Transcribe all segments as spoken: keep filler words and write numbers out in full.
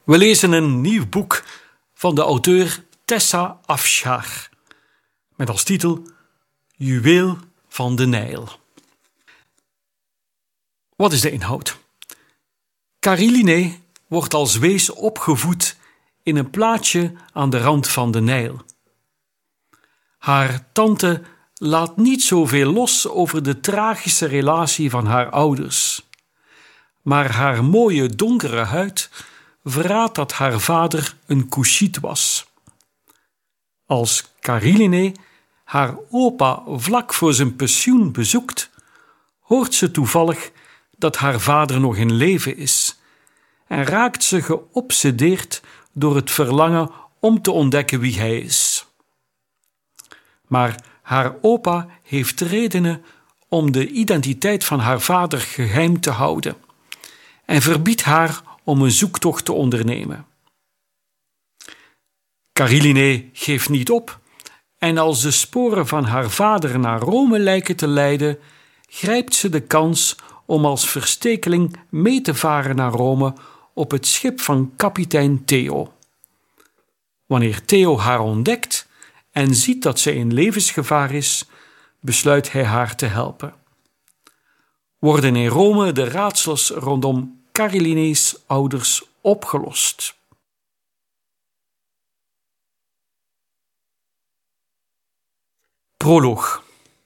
We lezen een nieuw boek van de auteur Tessa Afshar, met als titel Juweel van de Nijl. Wat is de inhoud? Kariline wordt als wees opgevoed in een plaatsje aan de rand van de Nijl. Haar tante laat niet zoveel los over de tragische relatie van haar ouders, maar haar mooie donkere huid verraadt dat haar vader een Kushit was. Als Kariline haar opa vlak voor zijn pensioen bezoekt, hoort ze toevallig dat haar vader nog in leven is en raakt ze geobsedeerd door het verlangen om te ontdekken wie hij is. Maar haar opa heeft redenen om de identiteit van haar vader geheim te houden en verbiedt haar om een zoektocht te ondernemen. Kariline geeft niet op en als de sporen van haar vader naar Rome lijken te leiden, grijpt ze de kans om als verstekeling mee te varen naar Rome op het schip van kapitein Theo. Wanneer Theo haar ontdekt en ziet dat ze in levensgevaar is, besluit hij haar te helpen. Worden in Rome de raadsels rondom Kariline's ouders opgelost. Proloog.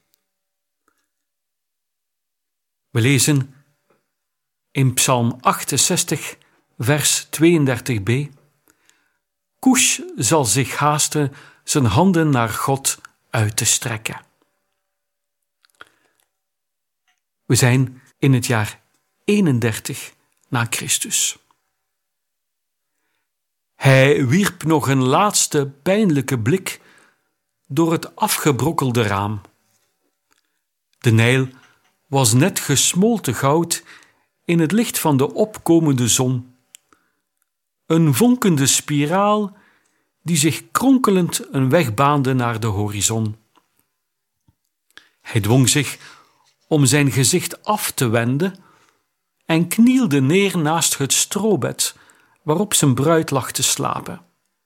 We lezen in Psalm achtenzestig, vers tweeëndertig b. Cush zal zich haasten zijn handen naar God uit te strekken. We zijn in het jaar eenendertig na Christus. Hij wierp nog een laatste pijnlijke blik door het afgebrokkelde raam. De Nijl was net gesmolten goud in het licht van de opkomende zon. Een vonkende spiraal die zich kronkelend een weg baande naar de horizon. Hij dwong zich om zijn gezicht af te wenden en knielde neer naast het strobed waarop zijn bruid lag te slapen.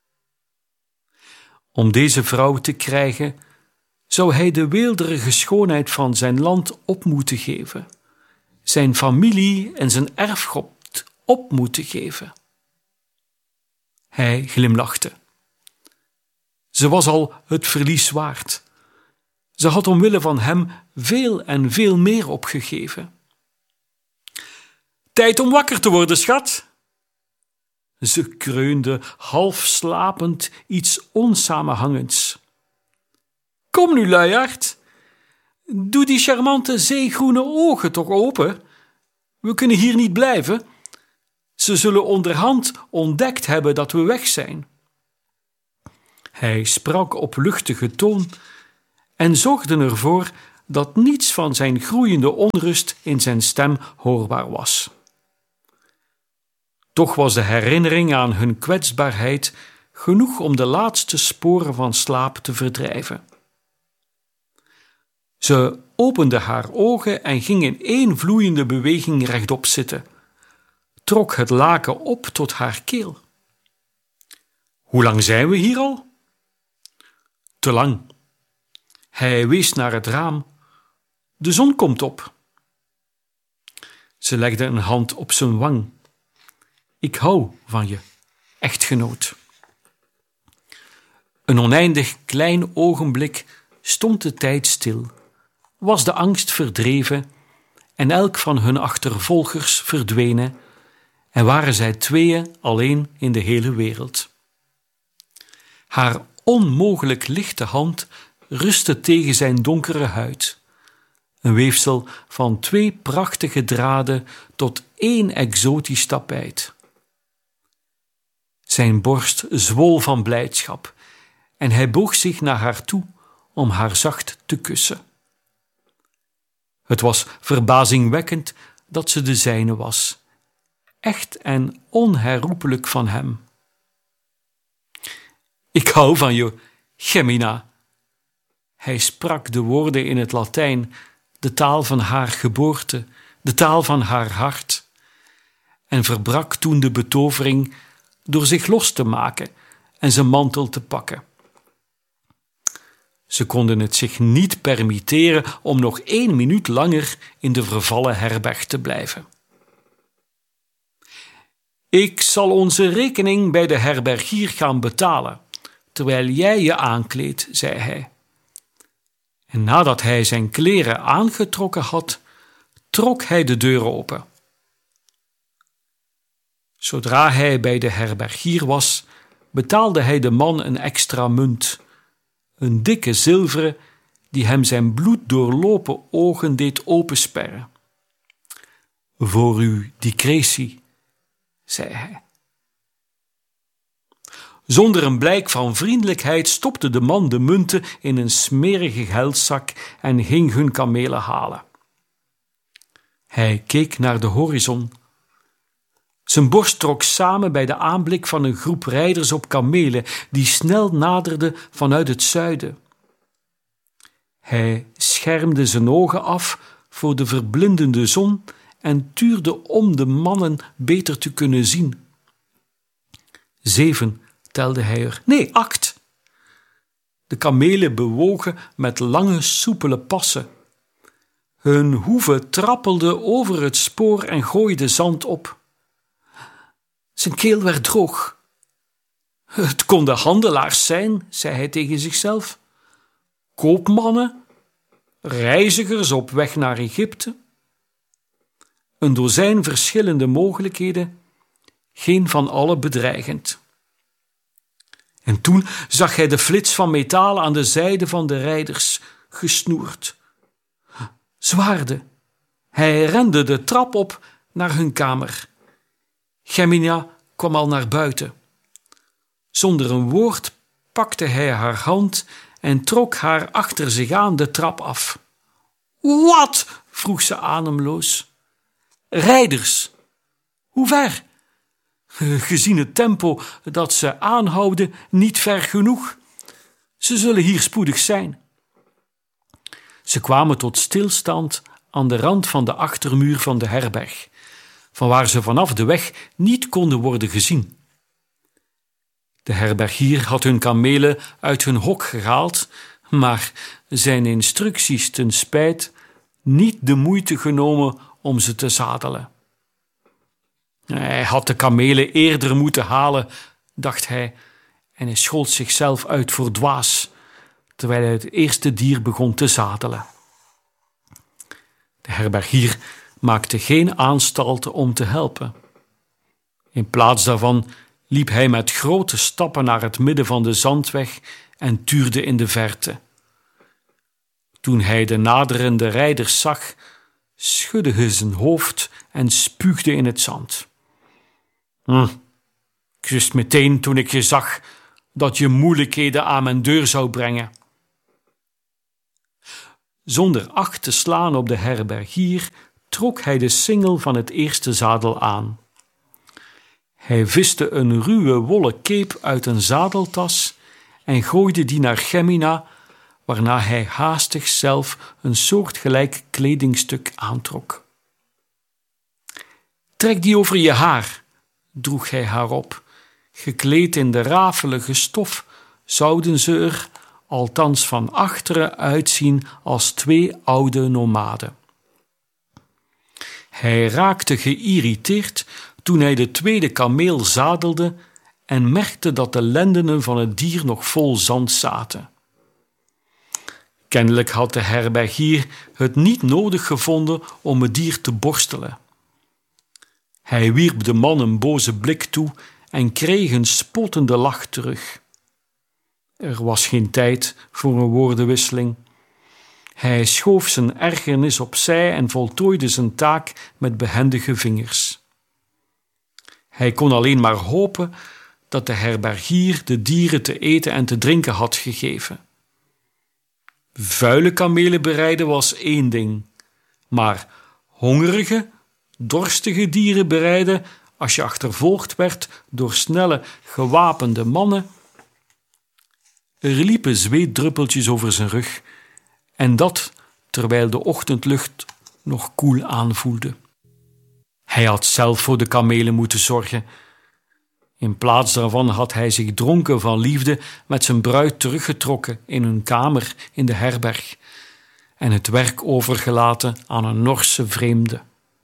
Om deze vrouw te krijgen, zou hij de weelderige schoonheid van zijn land op moeten geven, zijn familie en zijn erfgoed op moeten geven. Hij glimlachte. Ze was al het verlies waard. Ze had omwille van hem veel en veel meer opgegeven. Tijd om wakker te worden, schat. Ze kreunde half slapend iets onsamenhangends. Kom nu, luiaard. Doe die charmante zeegroene ogen toch open. We kunnen hier niet blijven. Ze zullen onderhand ontdekt hebben dat we weg zijn. Hij sprak op luchtige toon en zorgde ervoor dat niets van zijn groeiende onrust in zijn stem hoorbaar was. Toch was de herinnering aan hun kwetsbaarheid genoeg om de laatste sporen van slaap te verdrijven. Ze opende haar ogen en ging in één vloeiende beweging rechtop zitten, trok het laken op tot haar keel. Hoe lang zijn we hier al? Te lang. Hij wees naar het raam. De zon komt op. Ze legde een hand op zijn wang. Ik hou van je, echtgenoot. Een oneindig klein ogenblik stond de tijd stil, was de angst verdreven en elk van hun achtervolgers verdwenen en waren zij tweeën alleen in de hele wereld. Haar onmogelijk lichte hand rustte tegen zijn donkere huid, een weefsel van twee prachtige draden tot één exotisch tapijt. Zijn borst zwol van blijdschap en hij boog zich naar haar toe om haar zacht te kussen. Het was verbazingwekkend dat ze de zijne was, echt en onherroepelijk van hem. Ik hou van je, Gemina. Hij sprak de woorden in het Latijn, de taal van haar geboorte, de taal van haar hart, en verbrak toen de betovering door zich los te maken en zijn mantel te pakken. Ze konden het zich niet permitteren om nog één minuut langer in de vervallen herberg te blijven. Ik zal onze rekening bij de herbergier gaan betalen, terwijl jij je aankleedt, zei hij. En nadat hij zijn kleren aangetrokken had, trok hij de deur open. Zodra hij bij de herbergier was, betaalde hij de man een extra munt, een dikke zilveren, die hem zijn bloeddoorlopen ogen deed opensperren. Voor uw discretie, zei hij. Zonder een blijk van vriendelijkheid stopte de man de munten in een smerige geldzak en ging hun kamelen halen. Hij keek naar de horizon. Zijn borst trok samen bij de aanblik van een groep rijders op kamelen die snel naderden vanuit het zuiden. Hij schermde zijn ogen af voor de verblindende zon en tuurde om de mannen beter te kunnen zien. Zeven telde hij er. Nee, acht. De kamelen bewogen met lange, soepele passen. Hun hoeven trappelden over het spoor en gooiden zand op. Zijn keel werd droog. Het konden handelaars zijn, zei hij tegen zichzelf. Koopmannen, reizigers op weg naar Egypte. Een dozijn verschillende mogelijkheden, geen van alle bedreigend. En toen zag hij de flits van metaal aan de zijde van de rijders gesnoerd. Zwaarden. Hij rende de trap op naar hun kamer. Gemina kwam al naar buiten. Zonder een woord pakte hij haar hand en trok haar achter zich aan de trap af. Wat? Vroeg ze ademloos. Rijders. Hoe ver? Gezien het tempo dat ze aanhouden, niet ver genoeg. Ze zullen hier spoedig zijn. Ze kwamen tot stilstand aan de rand van de achtermuur van de herberg, vanwaar ze vanaf de weg niet konden worden gezien. De herbergier had hun kamelen uit hun hok gehaald, maar zijn instructies ten spijt niet de moeite genomen om ze te zadelen. Hij had de kamelen eerder moeten halen, dacht hij, en hij schold zichzelf uit voor dwaas, terwijl hij het eerste dier begon te zadelen. De herbergier maakte geen aanstalten om te helpen. In plaats daarvan liep hij met grote stappen naar het midden van de zandweg en tuurde in de verte. Toen hij de naderende rijders zag, schudde hij zijn hoofd en spuugde in het zand. Hm, ik wist meteen toen ik je zag dat je moeilijkheden aan mijn deur zou brengen. Zonder acht te slaan op de herbergier trok hij de singel van het eerste zadel aan. Hij viste een ruwe wollen cape uit een zadeltas en gooide die naar Gemina, waarna hij haastig zelf een soortgelijk kledingstuk aantrok. Trek die over je haar, droeg hij haar op. Gekleed in de rafelige stof zouden ze er, althans van achteren, uitzien als twee oude nomaden. Hij raakte geïrriteerd toen hij de tweede kameel zadelde en merkte dat de lendenen van het dier nog vol zand zaten. Kennelijk had de herbergier het niet nodig gevonden om het dier te borstelen. Hij wierp de man een boze blik toe en kreeg een spottende lach terug. Er was geen tijd voor een woordenwisseling. Hij schoof zijn ergernis opzij en voltooide zijn taak met behendige vingers. Hij kon alleen maar hopen dat de herbergier de dieren te eten en te drinken had gegeven. Vuile kamelen bereiden was één ding, maar hongerige, dorstige dieren bereiden, als je achtervolgd werd door snelle, gewapende mannen. Er liepen zweetdruppeltjes over zijn rug, en dat terwijl de ochtendlucht nog koel aanvoelde. Hij had zelf voor de kamelen moeten zorgen. In plaats daarvan had hij zich dronken van liefde met zijn bruid teruggetrokken in hun kamer in de herberg en het werk overgelaten aan een Norse vreemde.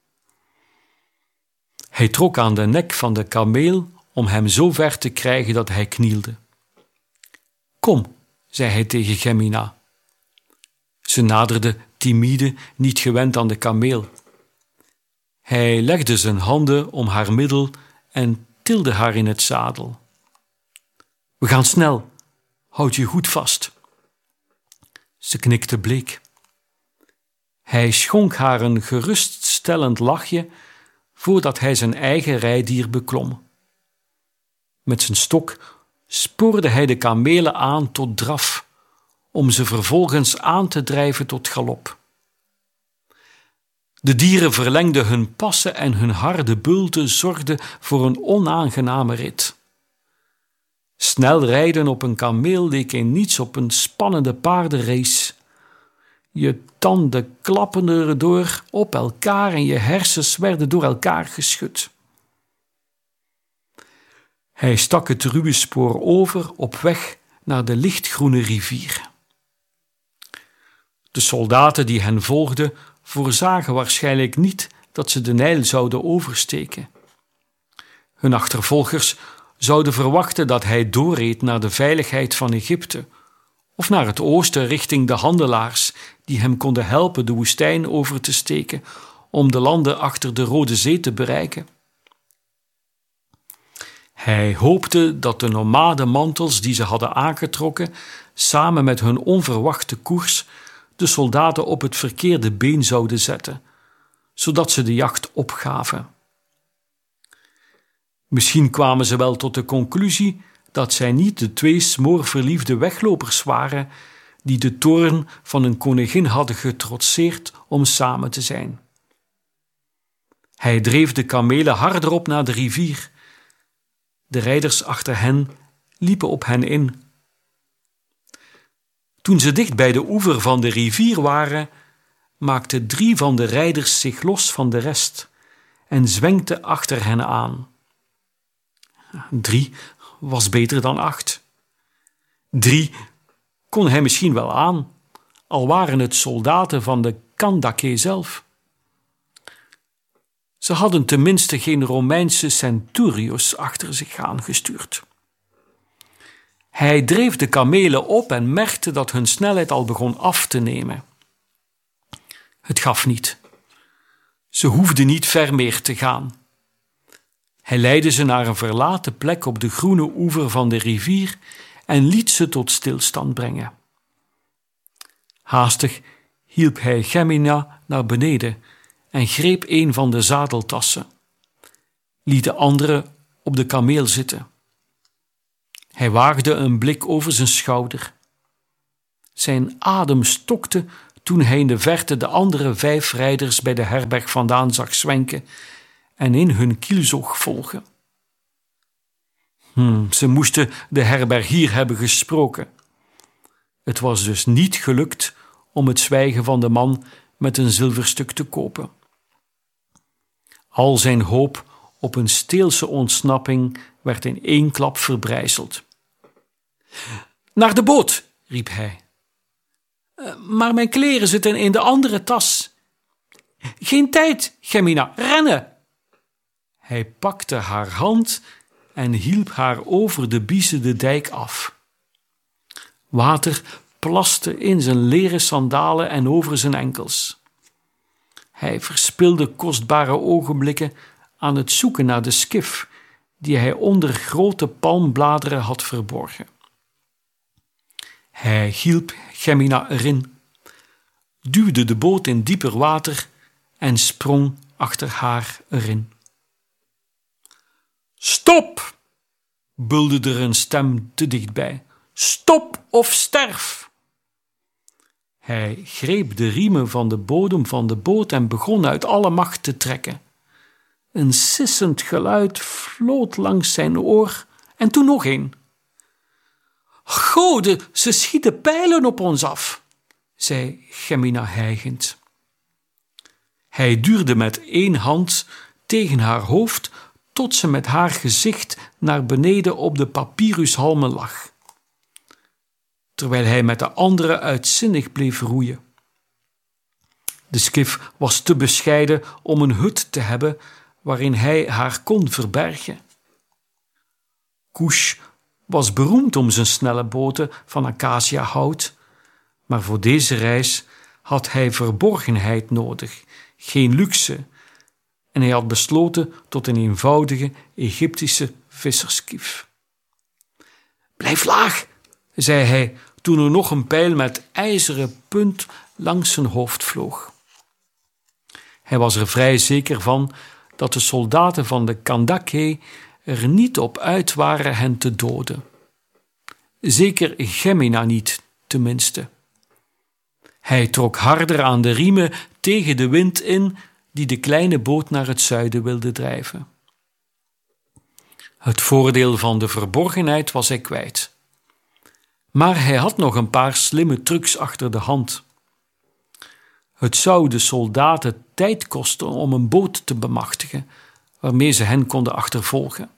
Hij trok aan de nek van de kameel om hem zo ver te krijgen dat hij knielde. Kom, zei hij tegen Gemina. Ze naderde timide, niet gewend aan de kameel. Hij legde zijn handen om haar middel en tilde haar in het zadel. We gaan snel, houd je goed vast. Ze knikte bleek. Hij schonk haar een geruststellend lachje voordat hij zijn eigen rijdier beklom. Met zijn stok spoorde hij de kamelen aan tot draf, om ze vervolgens aan te drijven tot galop. De dieren verlengden hun passen en hun harde bulten zorgden voor een onaangename rit. Snel rijden op een kameel leek in niets op een spannende paardenrace. Je tanden klappen erdoor op elkaar en je hersens werden door elkaar geschud. Hij stak het ruwe spoor over op weg naar de lichtgroene rivier. De soldaten die hen volgden voorzagen waarschijnlijk niet dat ze de Nijl zouden oversteken. Hun achtervolgers zouden verwachten dat hij doorreed naar de veiligheid van Egypte of naar het oosten richting de handelaars die hem konden helpen de woestijn over te steken om de landen achter de Rode Zee te bereiken. Hij hoopte dat de nomadenmantels die ze hadden aangetrokken samen met hun onverwachte koers de soldaten op het verkeerde been zouden zetten, zodat ze de jacht opgaven. Misschien kwamen ze wel tot de conclusie dat zij niet de twee smoorverliefde weglopers waren die de toorn van een koningin hadden getrotseerd om samen te zijn. Hij dreef de kamelen harder op naar de rivier. De rijders achter hen liepen op hen in. Toen ze dicht bij de oever van de rivier waren, maakten drie van de rijders zich los van de rest en zwenkten achter hen aan. Drie was beter dan acht. Drie kon hij misschien wel aan, al waren het soldaten van de Kandake zelf. Ze hadden tenminste geen Romeinse centurios achter zich aangestuurd. Hij dreef de kamelen op en merkte dat hun snelheid al begon af te nemen. Het gaf niet. Ze hoefden niet ver meer te gaan. Hij leidde ze naar een verlaten plek op de groene oever van de rivier en liet ze tot stilstand brengen. Haastig hielp hij Gemina naar beneden en greep een van de zadeltassen, liet de andere op de kameel zitten. Hij waagde een blik over zijn schouder. Zijn adem stokte toen hij in de verte de andere vijf rijders bij de herberg vandaan zag zwenken en in hun kielzog volgen. Hmm, ze moesten de herbergier hebben gesproken. Het was dus niet gelukt om het zwijgen van de man met een zilverstuk te kopen. Al zijn hoop op een steelse ontsnapping werd in één klap verbrijzeld. Naar de boot, riep hij. Maar mijn kleren zitten in de andere tas. Geen tijd, Gemina, rennen! Hij pakte haar hand en hielp haar over de biezende dijk af. Water plaste in zijn leren sandalen en over zijn enkels. Hij verspilde kostbare ogenblikken aan het zoeken naar de skif die hij onder grote palmbladeren had verborgen. Hij hielp Gemina erin, duwde de boot in dieper water en sprong achter haar erin. Stop! Bulderde er een stem te dichtbij. Stop of sterf! Hij greep de riemen van de bodem van de boot en begon uit alle macht te trekken. Een sissend geluid floot langs zijn oor en toen nog een. Goden, ze schieten pijlen op ons af, zei Gemina hijgend. Hij duurde met één hand tegen haar hoofd tot ze met haar gezicht naar beneden op de papyrushalmen lag, terwijl hij met de anderen uitzinnig bleef roeien. De skif was te bescheiden om een hut te hebben waarin hij haar kon verbergen. Kush was beroemd om zijn snelle boten van acaciahout, maar voor deze reis had hij verborgenheid nodig, geen luxe, en hij had besloten tot een eenvoudige Egyptische visserskif. Blijf laag, zei hij toen er nog een pijl met ijzeren punt langs zijn hoofd vloog. Hij was er vrij zeker van dat de soldaten van de Kandake er niet op uit waren hen te doden. Zeker Gemina niet, tenminste. Hij trok harder aan de riemen tegen de wind in die de kleine boot naar het zuiden wilde drijven. Het voordeel van de verborgenheid was hij kwijt. Maar hij had nog een paar slimme trucs achter de hand. Het zou de soldaten tijd kosten om een boot te bemachtigen, waarmee ze hen konden achtervolgen.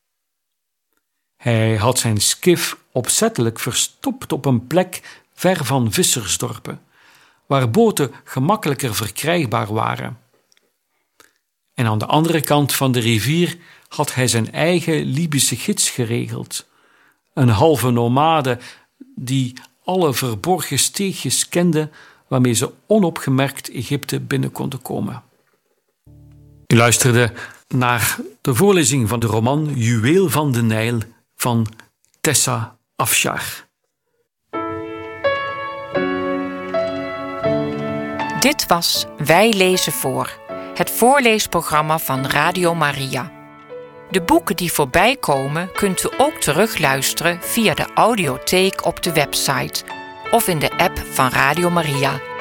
Hij had zijn skif opzettelijk verstopt op een plek ver van vissersdorpen, waar boten gemakkelijker verkrijgbaar waren. En aan de andere kant van de rivier had hij zijn eigen Libische gids geregeld, een halve nomade die alle verborgen steegjes kende waarmee ze onopgemerkt Egypte binnen konden komen. U luisterde naar de voorlezing van de roman Juweel van de Nijl van Tessa Afshar. Dit was Wij lezen voor, het voorleesprogramma van Radio Maria. De boeken die voorbij komen kunt u ook terugluisteren via de audiotheek op de website of in de app van Radio Maria.